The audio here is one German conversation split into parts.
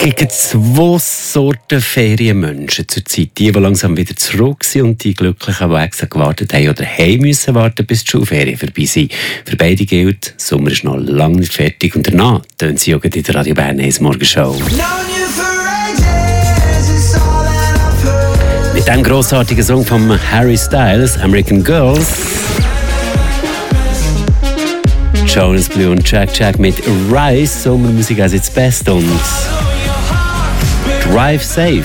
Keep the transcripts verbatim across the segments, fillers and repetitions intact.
gibt zwei Sorten Ferienmenschen zurzeit. Die, die langsam wieder zurück sind und die Glücklichen, die extra gewartet haben oder heim müssen warten, bis die Schulferien vorbei sind. Für beide gilt, der Sommer ist noch lange nicht fertig und danach tönen sie auch in der Radio Bern eins Morgenshow. Mit diesem grossartigen Song von Harry Styles, American Girls, Jonas Blue und Jack Jack mit Rise, Sommermusik als jetzt Best und Drive Safe.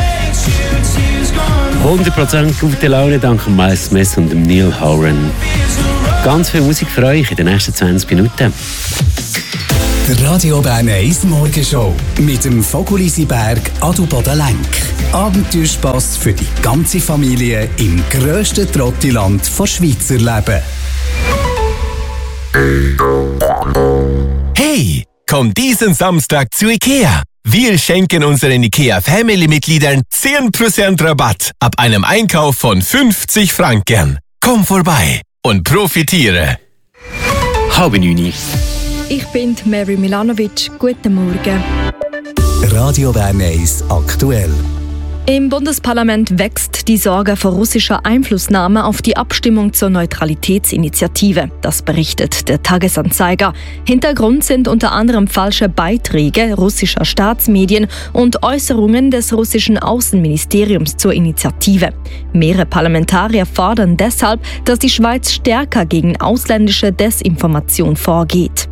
hundert Prozent gute Laune dank Miles Smith und Neil Horan. Ganz viel Musik für euch in den nächsten zwanzig Minuten. Der Radio Bern eins Morgenshow mit dem Fokulisberg Adelboden Lenk. Abenteuerspass für die ganze Familie im grössten Trottiland von Schweizer Leben. Hey, komm diesen Samstag zu IKEA. Wir schenken unseren IKEA-Family-Mitgliedern zehn Prozent Rabatt ab einem Einkauf von fünfzig Franken. Komm vorbei und profitiere. Halb neun. Ich bin Mary Milanovic. Guten Morgen. Radio Bern eins aktuell. Im Bundesparlament wächst die Sorge vor russischer Einflussnahme auf die Abstimmung zur Neutralitätsinitiative. Das berichtet der Tagesanzeiger. Hintergrund sind unter anderem falsche Beiträge russischer Staatsmedien und Äußerungen des russischen Außenministeriums zur Initiative. Mehrere Parlamentarier fordern deshalb, dass die Schweiz stärker gegen ausländische Desinformation vorgeht.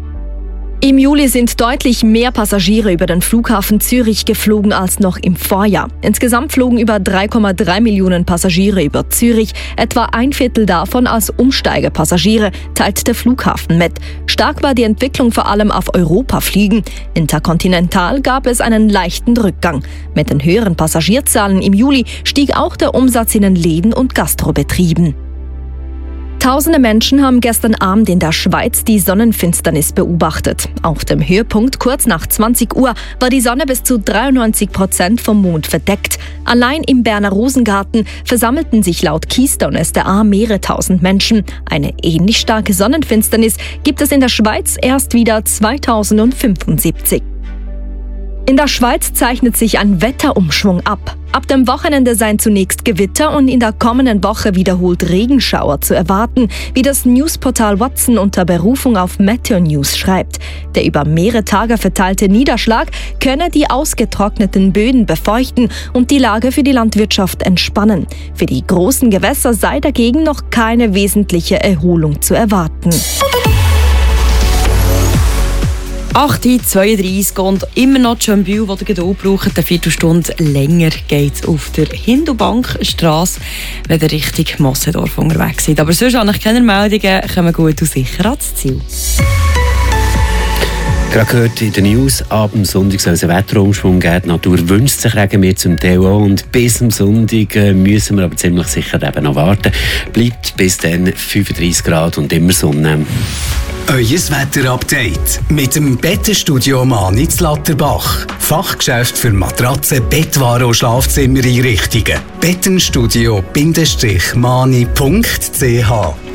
Im Juli sind deutlich mehr Passagiere über den Flughafen Zürich geflogen als noch im Vorjahr. Insgesamt flogen über drei Komma drei Millionen Passagiere über Zürich, etwa ein Viertel davon als Umsteigepassagiere, teilt der Flughafen mit. Stark war die Entwicklung vor allem auf Europaflügen. Interkontinental gab es einen leichten Rückgang. Mit den höheren Passagierzahlen im Juli stieg auch der Umsatz in den Läden und Gastrobetrieben. Tausende Menschen haben gestern Abend in der Schweiz die Sonnenfinsternis beobachtet. Auf dem Höhepunkt kurz nach zwanzig Uhr war die Sonne bis zu dreiundneunzig Prozent vom Mond verdeckt. Allein im Berner Rosengarten versammelten sich laut Keystone S D A mehrere tausend Menschen. Eine ähnlich starke Sonnenfinsternis gibt es in der Schweiz erst wieder zweitausendfünfundsiebzig. In der Schweiz zeichnet sich ein Wetterumschwung ab. Ab dem Wochenende seien zunächst Gewitter und in der kommenden Woche wiederholt Regenschauer zu erwarten, wie das Newsportal Watson unter Berufung auf Meteo News schreibt. Der über mehrere Tage verteilte Niederschlag könne die ausgetrockneten Böden befeuchten und die Lage für die Landwirtschaft entspannen. Für die großen Gewässer sei dagegen noch keine wesentliche Erholung zu erwarten. acht Uhr zweiunddreißig und immer noch Schönbühl, die ihr Geduld braucht. Eine Viertelstunde länger geht es auf der Hindubankstrasse, wenn ihr Richtung Mossendorf unterwegs seid. Aber sonst habe ich keine Meldungen, kommen gut und sicher ans Ziel. Gerade gehört in den News, ab dem Sonntag soll es einen Wetterumschwung geben. Die Natur wünscht sich, regen wir zum Teil auch. Und bis zum Sonntag müssen wir aber ziemlich sicher eben noch warten. Bleibt bis dann fünfunddreißig Grad und immer Sonne. Euer Wetterupdate mit dem Bettenstudio Mani zu Latterbach. Fachgeschäft für Matratzen, Bettwaren und Schlafzimmereinrichtungen. bettenstudio Bindestrich mani punkt c h